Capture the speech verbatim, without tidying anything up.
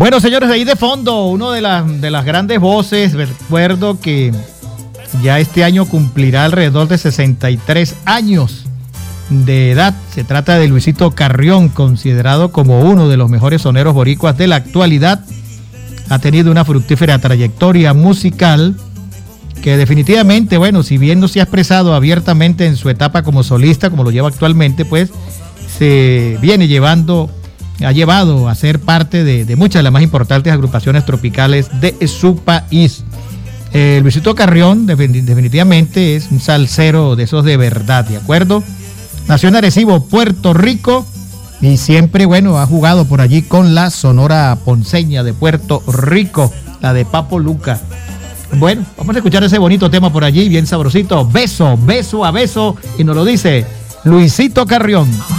Bueno, señores, ahí de fondo, uno de las, de las grandes voces, recuerdo que ya este año cumplirá alrededor de sesenta y tres años de edad. Se trata de Luisito Carrión, considerado como uno de los mejores soneros boricuas de la actualidad. Ha tenido una fructífera trayectoria musical que definitivamente, bueno, si bien no se ha expresado abiertamente en su etapa como solista, como lo lleva actualmente, pues se viene llevando, ha llevado a ser parte de, de muchas de las más importantes agrupaciones tropicales de su país. Eh, Luisito Carrión definitivamente es un salsero de esos de verdad, ¿de acuerdo? Nació en Arecibo, Puerto Rico, y siempre, bueno, ha jugado por allí con la Sonora Ponceña de Puerto Rico, la de Papo Luca. Bueno, vamos a escuchar ese bonito tema por allí, bien sabrosito. Beso, beso a beso, y nos lo dice Luisito Carrión.